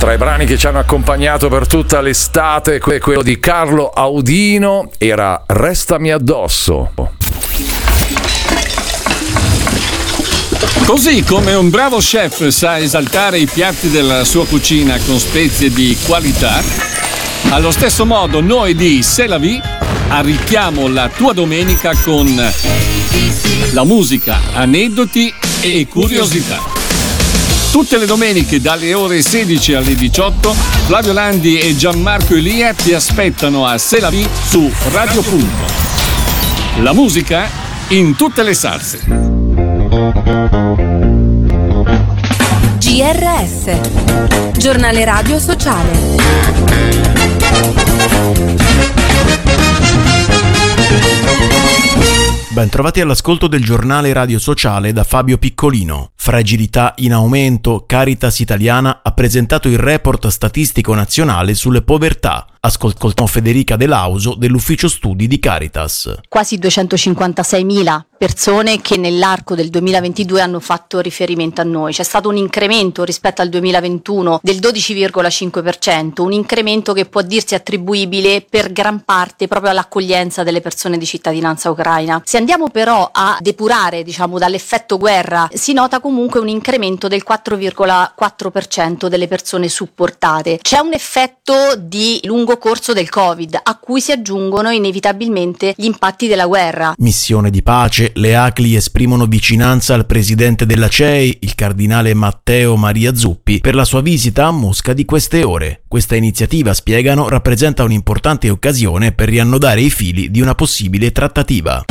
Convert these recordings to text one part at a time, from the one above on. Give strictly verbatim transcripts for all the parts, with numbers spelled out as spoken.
Tra i brani che ci hanno accompagnato per tutta l'estate, quello di Carlo Audino era Restami addosso. Così come un bravo chef sa esaltare i piatti della sua cucina con spezie di qualità, allo stesso modo noi di C'est la vie arricchiamo la tua domenica con la musica, aneddoti e curiosità. Tutte le domeniche dalle ore sedici alle diciotto Flavio Landi e Gianmarco Elia ti aspettano a C'est la vie su Radio Punto. La musica in tutte le salse. G R S, giornale radio sociale. Bentrovati all'ascolto del giornale radio sociale da Fabio Piccolino. Fragilità in aumento, Caritas Italiana ha presentato il report statistico nazionale sulle povertà. Ascoltiamo Federica De Lauso dell'ufficio studi di Caritas. Quasi duecentocinquantaseimila persone che nell'arco del duemilaventidue hanno fatto riferimento a noi. C'è stato un incremento rispetto al duemilaventuno del dodici virgola cinque per cento, un incremento che può dirsi attribuibile per gran parte proprio all'accoglienza delle persone di cittadinanza ucraina. Se andiamo però a depurare, diciamo, dall'effetto guerra, si nota comunque un incremento del quattro virgola quattro per cento delle persone supportate. C'è un effetto di lungo corso del Covid, a cui si aggiungono inevitabilmente gli impatti della guerra. Missione di pace, le A C L I esprimono vicinanza al presidente della C E I, il cardinale Matteo Maria Zuppi, per la sua visita a Mosca di queste ore. Questa iniziativa, spiegano, rappresenta un'importante occasione per riannodare i fili di una possibile trattativa.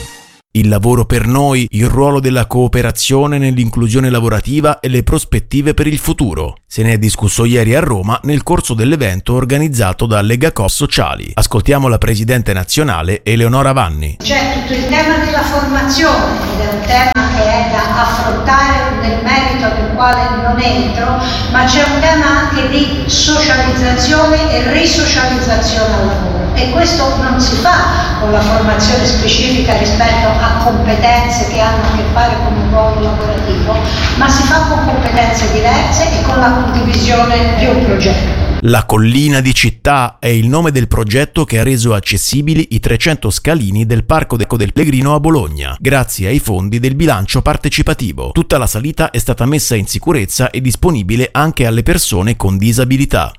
Il lavoro per noi, il ruolo della cooperazione nell'inclusione lavorativa e le prospettive per il futuro. Se ne è discusso ieri a Roma nel corso dell'evento organizzato da Legacoop Sociali. Ascoltiamo la presidente nazionale Eleonora Vanni. C'è tutto il tema della formazione ed è un tema che è da affrontare nel merito del quale non entro, ma c'è un tema anche di socializzazione e risocializzazione al lavoro. E questo non si fa con la formazione specifica rispetto a competenze che hanno a che fare con un ruolo lavorativo, ma si fa con competenze diverse e con la condivisione di un progetto. La Collina di Città è il nome del progetto che ha reso accessibili i trecento scalini del Parco del Pellegrino a Bologna, grazie ai fondi del bilancio partecipativo. Tutta la salita è stata messa in sicurezza e disponibile anche alle persone con disabilità.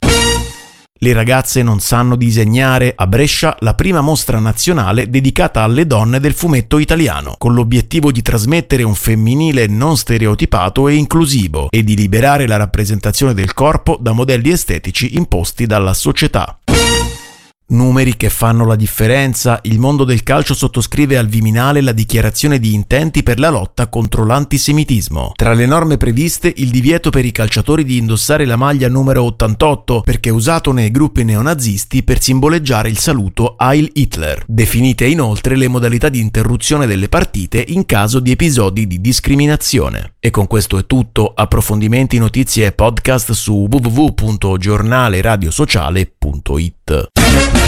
Le ragazze non sanno disegnare, a Brescia la prima mostra nazionale dedicata alle donne del fumetto italiano, con l'obiettivo di trasmettere un femminile non stereotipato e inclusivo e di liberare la rappresentazione del corpo da modelli estetici imposti dalla società. Numeri che fanno la differenza. Il mondo del calcio sottoscrive al Viminale la dichiarazione di intenti per la lotta contro l'antisemitismo. Tra le norme previste il divieto per i calciatori di indossare la maglia numero ottantotto perché usato nei gruppi neonazisti per simboleggiare il saluto Heil Hitler. Definite inoltre le modalità di interruzione delle partite in caso di episodi di discriminazione. E con questo è tutto. Approfondimenti, notizie e podcast su w w w punto giornale radio sociale punto it.